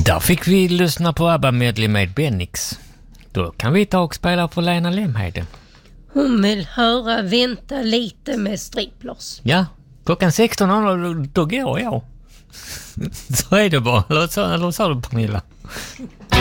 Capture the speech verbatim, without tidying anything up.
Där fick vi lyssna på ABBA-medley med Bennix. Då kan vi ta och spela för Lena Lemhede. Hon vill höra Vänta lite med striplers. Ja, klockan sexton då, då går jag. Så är det bara. Eller sa du, Pernilla?